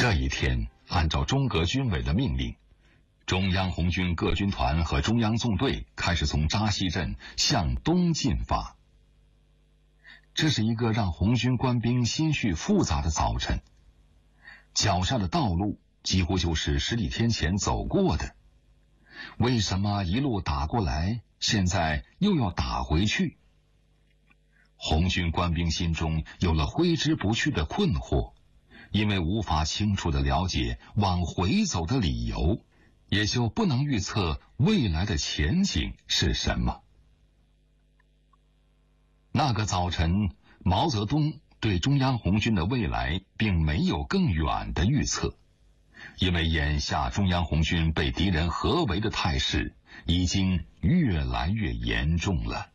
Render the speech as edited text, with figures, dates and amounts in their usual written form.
这一天，按照中革军委的命令，中央红军各军团和中央纵队开始从扎西镇向东进发。这是一个让红军官兵心绪复杂的早晨，脚下的道路几乎就是10几天前走过的，为什么一路打过来，现在又要打回去？红军官兵心中有了挥之不去的困惑，因为无法清楚地了解往回走的理由，也就不能预测未来的前景是什么。那个早晨，毛泽东对中央红军的未来并没有更远的预测，因为眼下中央红军被敌人合围的态势已经越来越严重了。